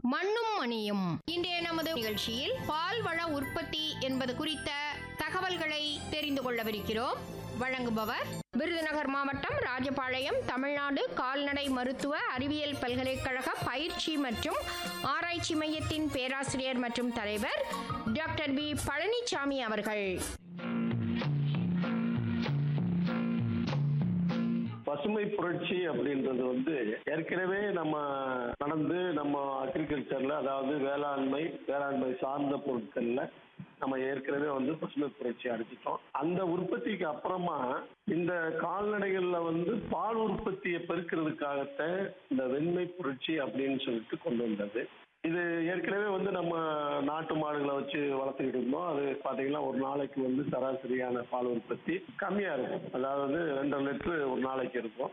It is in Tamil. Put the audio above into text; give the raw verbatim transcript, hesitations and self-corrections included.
மண்ணும் மணியும். இன்றைய நமது நிகழ்ச்சியில் பால் வள உற்பத்தி என்பது குறித்த தகவல்களை தெரிந்து கொள்ளவிருக்கிறோம். வழங்குபவர் விருதுநகர் மாவட்டம் ராஜபாளையம் தமிழ்நாடு கால்நடை மருத்துவ அறிவியல் பல்கலைக்கழக பயிற்சி மற்றும் ஆராய்ச்சி மையத்தின் பேராசிரியர் மற்றும் தலைவர் டாக்டர் பி பழனிசாமி அவர்கள். பசுமை புரட்சி அப்படின்றது வந்து ஏற்கனவே நம்ம நடந்து நம்ம அக்ரிகல்ச்சர்ல, அதாவது வேளாண்மை வேளாண்மை சார்ந்த பொருட்கள்ல நம்ம ஏற்கனவே வந்து பசுமை புரட்சி அடைச்சிட்டோம். அந்த உற்பத்திக்கு அப்புறமா இந்த கால்நடைகள்ல வந்து பால் உற்பத்தியை பெருக்கிறதுக்காகத்தான் இந்த வெண்மை புரட்சி அப்படின்னு சொல்லிட்டு கொண்டு வந்தது. இது ஏற்கனவே வந்து நம்ம நாட்டு மாடுகளை வச்சு வளர்த்துக்கிட்டு இருந்தோம். அது பார்த்தீங்கன்னா ஒரு நாளைக்கு வந்து சராசரியான பால் உற்பத்தி கம்மியாக இருக்கும். அதாவது ரெண்டு லிட்டரு ஒரு நாளைக்கு இருக்கும்.